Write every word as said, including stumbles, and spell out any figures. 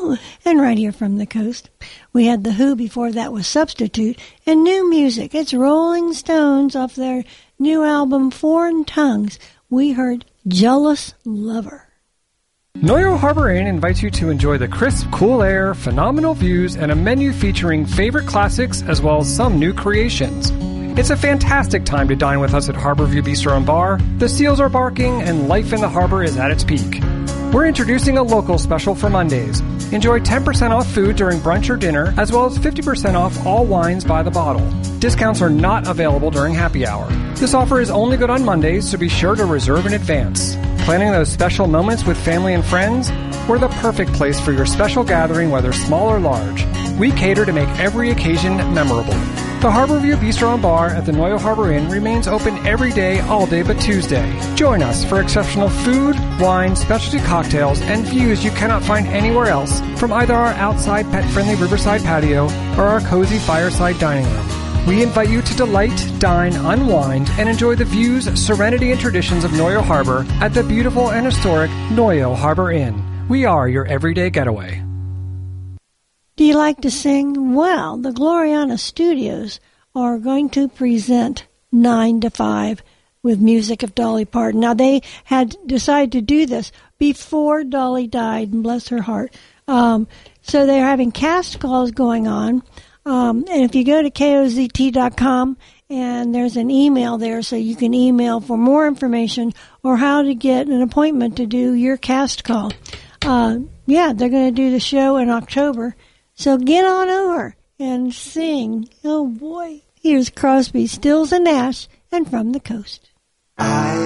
Ooh, and right here from the coast, we had The Who before that was Substitute, and new music. It's Rolling Stones off their new album, Foreign Tongues. We heard Jealous Lover. Noyo Harbor Inn invites you to enjoy the crisp, cool air, phenomenal views, and a menu featuring favorite classics as well as some new creations. It's a fantastic time to dine with us at Harborview Bistro and Bar. The seals are barking and life in the harbor is at its peak. We're introducing a local special for Mondays. Enjoy ten percent off food during brunch or dinner, as well as fifty percent off all wines by the bottle. Discounts are not available during happy hour. This offer is only good on Mondays, so be sure to reserve in advance. Planning those special moments with family and friends? We're the perfect place for your special gathering, whether small or large. We cater to make every occasion memorable. The Harborview Bistro and Bar at the Noyo Harbor Inn remains open every day, all day but Tuesday. Join us for exceptional food, wine, specialty cocktails, and views you cannot find anywhere else from either our outside pet-friendly riverside patio or our cozy fireside dining room. We invite you to delight, dine, unwind, and enjoy the views, serenity, and traditions of Noyo Harbor at the beautiful and historic Noyo Harbor Inn. We are your everyday getaway. Do you like to sing? Well, the Gloriana Studios are going to present nine to five with music of Dolly Parton. Now, they had decided to do this before Dolly died, and bless her heart. Um, so they're having cast calls going on. Um, and if you go to K O Z T dot com, and there's an email there, so you can email for more information or how to get an appointment to do your cast call. Uh, yeah, they're going to do the show in October. So get on over and sing. Oh, boy. Here's Crosby, Stills, and Nash, and From the Coast. I